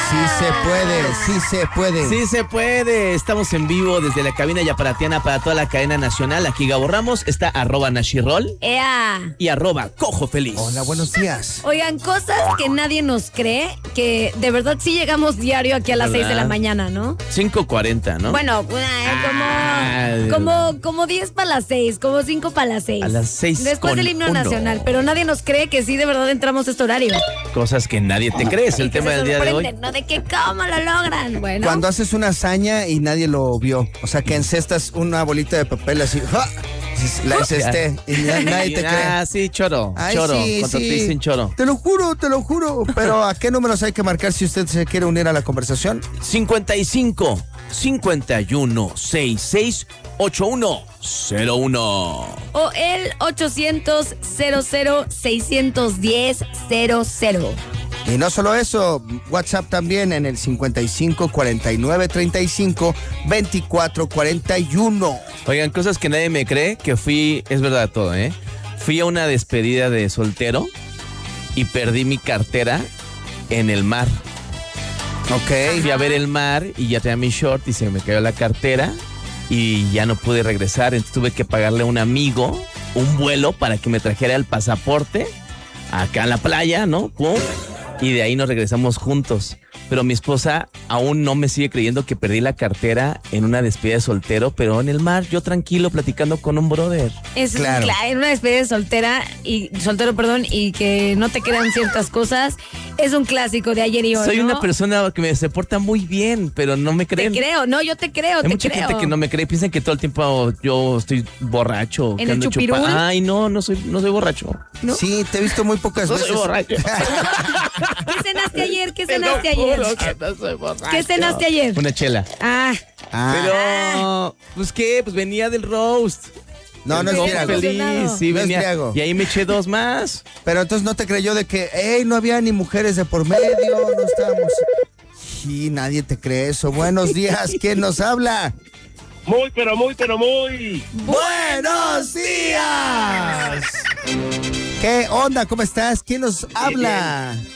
Sí se puede, sí se puede. Sí se puede. Estamos en vivo desde la cabina yaparatiana para toda la cadena nacional. Aquí Gabo Ramos, está @Nashirol ¡Ea! y @CojoFeliz. Hola, buenos días. Oigan, cosas que nadie nos cree, que de verdad sí llegamos diario aquí a las 6 de la mañana, ¿no? 5:40, ¿no? Bueno, como 10 para las 6, como 5 para las 6. A las 6 Después del himno nacional, pero nadie nos cree que sí de verdad entramos a este horario. Cosas que nadie te cree, es el tema del día de hoy. ¿No? De que cómo lo logran. Bueno. Cuando haces una hazaña y nadie lo vio, o sea, que encestas una bolita de papel así, ¡ja! La encesté y nadie te cree. Ah, sí, choro. Ay, choro. sí, Cuando sí. te dicen choro. Te lo juro. Pero ¿a qué números hay que marcar si usted se quiere unir a la conversación? 55 51 66 8101. O el 800 00 610 00. Y no solo eso, WhatsApp también en el 55 49 35 24 41. Oigan, cosas que nadie me cree, que fui, es verdad todo, ¿eh? Fui a una despedida de soltero y perdí mi cartera en el mar. Ok. Fui a ver el mar y ya tenía mi short y se me cayó la cartera y ya no pude regresar. Entonces tuve que pagarle a un amigo un vuelo para que me trajera el pasaporte acá en la playa, ¿no? ¡Pum! Y de ahí nos regresamos juntos. Pero mi esposa aún no me sigue creyendo que perdí la cartera en una despedida de soltero, pero en el mar, yo tranquilo, platicando con un brother. Es Claro. en una despedida de soltero, y que no te crean ciertas cosas, es un clásico de ayer y hoy. Soy ¿no? una persona que se porta muy bien, pero no me Te creen. creo, no, yo te creo, Hay te mucha creo. gente que no me cree, piensan que todo el tiempo yo estoy borracho. ¿En que el ando chupirul? Ay, no soy borracho. ¿No? Sí, te he visto muy pocas No veces. soy borracho. ¿Qué cenaste ayer? ¿Qué Te lo cenaste ayer? juro que no soy borracho. ¿Qué cenaste ayer? Una chela. Ah, Pero, pues qué, pues venía del roast. No, no es Estoy briago. emocionado. Feliz, sí, No es venía. briago. Y ahí me eché 2 más. Pero entonces no te creyó de que, no había ni mujeres de por medio, no estábamos. Sí, nadie te cree eso. Buenos días, ¿quién nos habla? Muy. ¡Buenos días! ¿Qué onda? ¿Cómo estás? ¿Quién nos habla?